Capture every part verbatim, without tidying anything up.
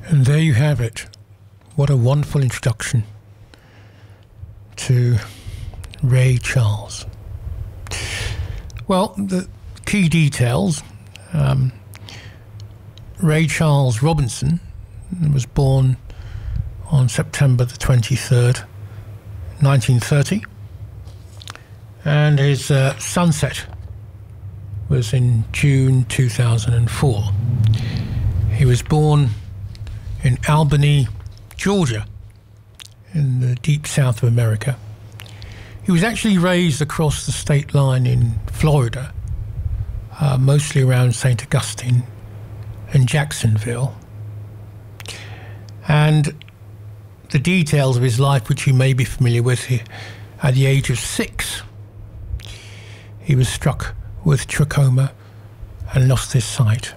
And there you have it. What a wonderful introduction to Ray Charles. Well, the key details. Um, Ray Charles Robinson was born on September the twenty-third, nineteen thirty. And his uh, sunset was in June two thousand four. He was born in Albany, Georgia, in the deep south of America. He was actually raised across the state line in Florida, uh, mostly around Saint Augustine and Jacksonville. And the details of his life, which you may be familiar with, he, at the age of six, he was struck with trachoma and lost his sight.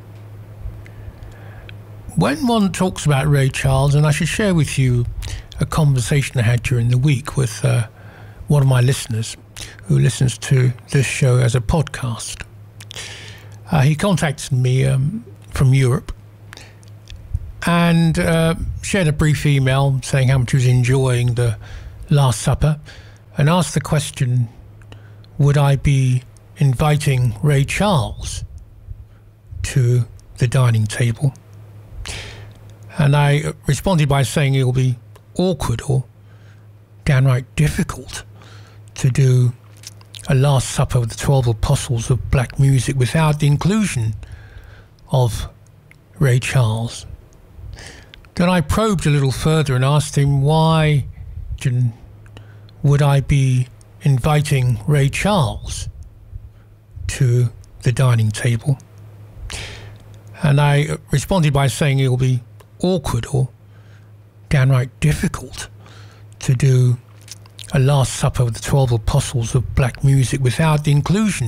When one talks about Ray Charles, and I should share with you a conversation I had during the week with uh, one of my listeners who listens to this show as a podcast. Uh, he contacted me um, from Europe and uh, shared a brief email saying how much he was enjoying the Last Supper and asked the question, would I be inviting Ray Charles to the dining table? And I responded by saying it will be awkward or downright difficult to do a Last Supper with the twelve apostles of black music without the inclusion of Ray Charles. Then I probed a little further and asked him why would I be inviting Ray Charles to the dining table? And I responded by saying it will be awkward or downright difficult to do a Last Supper with the twelve apostles of black music without the inclusion